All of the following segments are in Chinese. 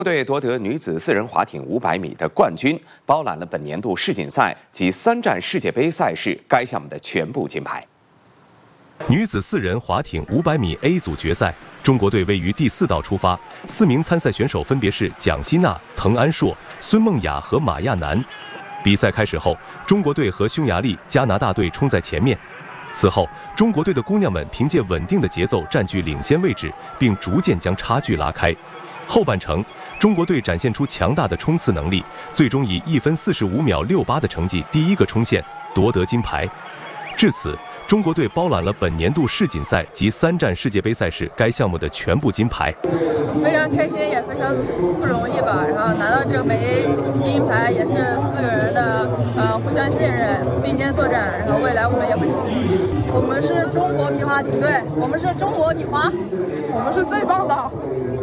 队夺得女子4人滑艇500米的冠军，包揽了本年度世锦赛及3站世界杯赛事该项目的全部金牌。 女子4人滑艇500米 A 组决赛，中国队位于第4道出发，4名参赛选手分别是蒋希娜、滕安硕、孙梦雅和马亚楠。比赛开始后，中国队和匈牙利、加拿大队冲在前面。此后，中国队的姑娘们凭借稳定的节奏占据领先位置，并逐渐将差距拉开。后半程，中国队展现出强大的冲刺能力，最终以1分45秒68的成绩第一个冲线，夺得金牌。至此，中国队包揽了本年度世锦赛及3站世界杯赛事该项目的全部金牌。 非常开心，也非常不容易吧。然后拿到这枚金牌，也是4个人的互相信任，并肩作战。然后未来我们也会继续。 我们是中国皮划艇队，我们是中国女滑，我们是最棒的。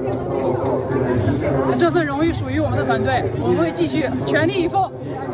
这份荣誉属于我们的团队，我们会继续全力以赴。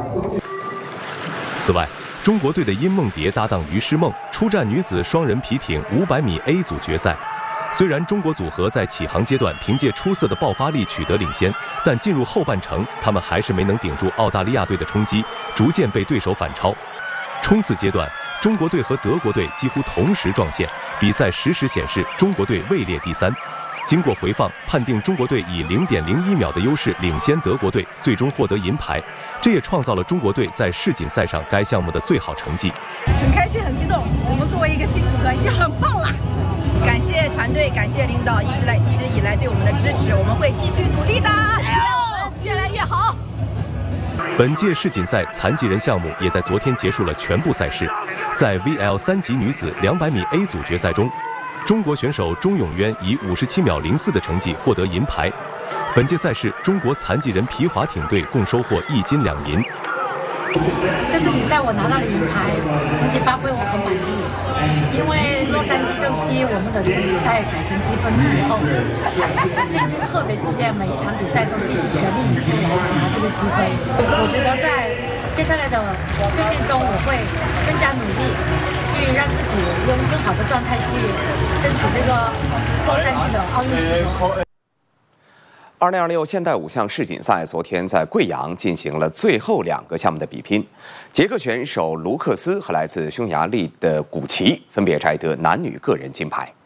此外，中国队的殷梦蝶搭档于诗梦出战女子双人皮艇500米 A 组决赛。虽然中国组合在起航阶段凭借出色的爆发力取得领先，但进入后半程，他们还是没能顶住澳大利亚队的冲击，逐渐被对手反超。冲刺阶段，中国队和德国队几乎同时撞线，比赛实时显示中国队位列第3。经过回放，判定中国队以0.01秒的优势领先德国队，最终获得银牌。这也创造了中国队在世锦赛上该项目的最好成绩。 很开心，很激动。我们作为一个新组合，已经很棒了。 感谢团队，感谢领导一直以来对我们的支持，我们会继续努力的，希望我们越来越好。 本届世锦赛残疾人项目也在昨天结束了全部赛事。在 VL 3级女子200米 A 组决赛中，中国选手钟永渊以57秒04的成绩获得银牌。本届赛事，中国残疾人皮划艇队共收获1金2银。 这次比赛我拿到了银牌，成绩发挥我很满意。因为洛杉矶周期我们的比赛改成积分制以后，竞争特别激烈，每一场比赛都必须全力以赴来拿这个积分。我觉得在接下来的训练中，我会更加努力，去让自己用更好的状态去争取这个洛杉矶的奥运资格。 2026现代5项世锦赛昨天在贵阳进行了最后2个项目的比拼，捷克选手卢克斯和来自匈牙利的古奇分别摘得男女个人金牌。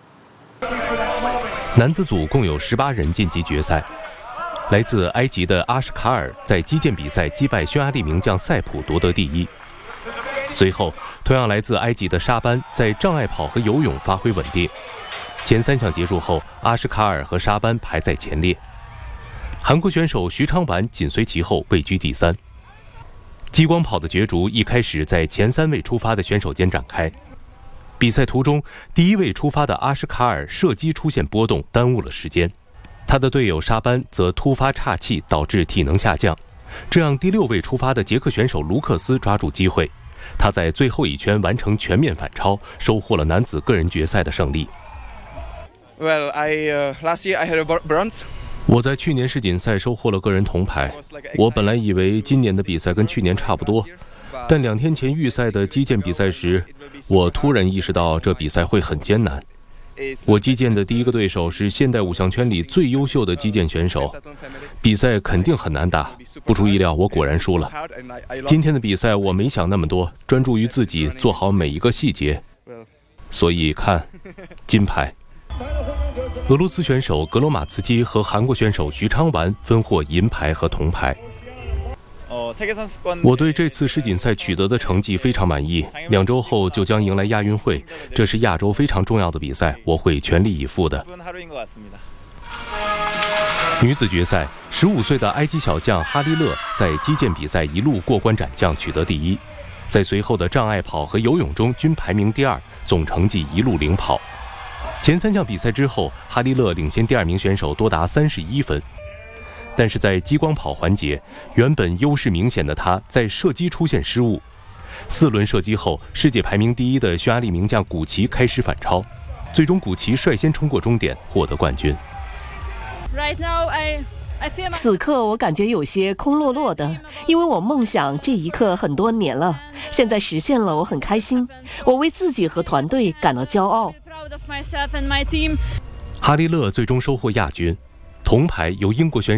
男子组共有18人晋级决赛，来自埃及的阿什卡尔在击剑比赛击败匈牙利名将塞普夺得第1。随后，同样来自埃及的沙班在障碍跑和游泳发挥稳定。前3项结束后，阿什卡尔和沙班排在前列。韩国选手徐昌完紧随其后，位居第3。激光跑的角逐一开始在前3位出发的选手间展开。比赛途中，第1位出发的阿什卡尔射击出现波动，耽误了时间。他的队友沙班则突发岔气，导致体能下降。这让第6位出发的捷克选手卢克斯抓住机会，他在最后一圈完成全面反超，收获了男子个人决赛的胜利。 Well, last year I had a bronze. 我在去年世锦赛收获了个人铜牌。我本来以为今年的比赛跟去年差不多，但2天前预赛的击剑比赛时，我突然意识到这比赛会很艰难。我击剑的第一个对手是现代5项圈里最优秀的击剑选手，比赛肯定很难打。不出意料，我果然输了。今天的比赛我没想那么多，专注于自己做好每一个细节。所以看，金牌。俄罗斯选手格罗马茨基和韩国选手徐昌完分获银牌和铜牌。我对这次世锦赛取得的成绩非常满意。2周后就将迎来亚运会，这是亚洲非常重要的比赛，我会全力以赴的。女子决赛，15岁的埃及小将哈利勒在击剑比赛一路过关斩将，取得第1。在随后的障碍跑和游泳中均排名第2，总成绩一路领跑。前3项比赛之后，哈利勒领先第2名选手多达31分。但是在激光跑环节，原本优势明显的他在射击出现失误。4轮射击后，世界排名第1的匈牙利名将古奇开始反超，最终古奇率先冲过终点，获得冠军。 此刻我感觉有些空落落的，因为我梦想这一刻很多年了，现在实现了，我很开心，我为自己和团队感到骄傲。 哈利勒最终收获亚军。 铜牌由英国选手